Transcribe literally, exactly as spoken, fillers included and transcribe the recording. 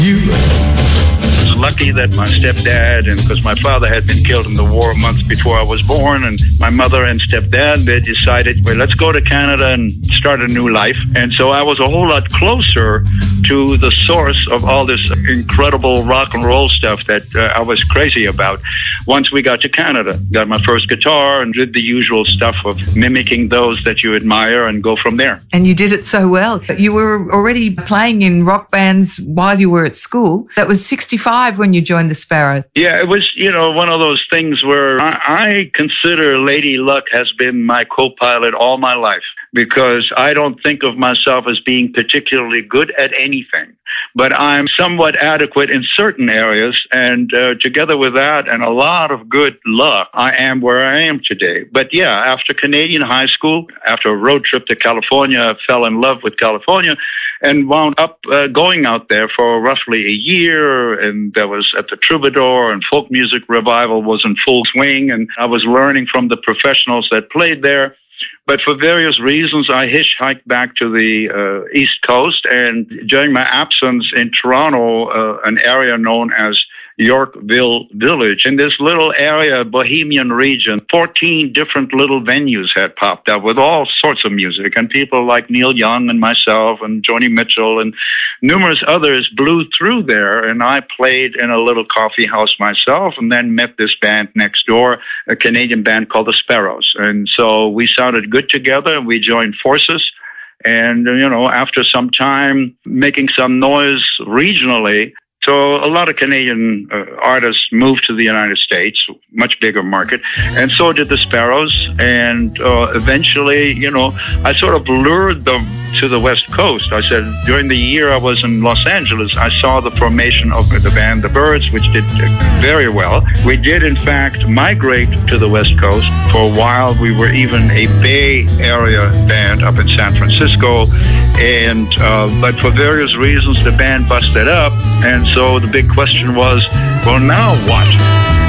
You. I was lucky that my stepdad, and because my father had been killed in the war months before I was born, and my mother and stepdad, they decided, well, let's go to Canada and start a new life. And so I was a whole lot closer to the source of all this incredible rock and roll stuff that uh, I was crazy about. Once we got to Canada, got my first guitar and did the usual stuff of mimicking those that you admire and go from there. And you did it so well. You were already playing in rock bands while you were at school. That was sixty-five when you joined the Sparrows. Yeah, it was, you know, one of those things where I, I consider Lady Luck has been my co-pilot all my life, because I don't think of myself as being particularly good at anything, but I'm somewhat adequate in certain areas. And uh, together with that and a lot of good luck, I am where I am today. But yeah, after Canadian high school, after a road trip to California, I fell in love with California and wound up uh, going out there for roughly a year. And that was at the Troubadour, and folk music revival was in full swing. And I was learning from the professionals that played there. But for various reasons, I hitchhiked back to the uh, East Coast. And during my absence in Toronto, uh, an area known as Yorkville Village, in this little area, Bohemian region, fourteen different little venues had popped up with all sorts of music. And people like Neil Young and myself and Joni Mitchell and numerous others blew through there. And I played in a little coffee house myself, and then met this band next door, a Canadian band called the Sparrows. And so we sounded good together, and we joined forces. And, you know, after some time making some noise regionally, so a lot of Canadian uh, artists moved to the United States, much bigger market, and so did the Sparrows. And uh, eventually, you know, I sort of lured them to the West Coast. I said, during the year I was in Los Angeles, I saw the formation of the band The Byrds, which did very well. We did, in fact, migrate to the West Coast. For a while, we were even a Bay Area band up in San Francisco. And uh, but for various reasons, the band busted up. And so the big question was, well, now what?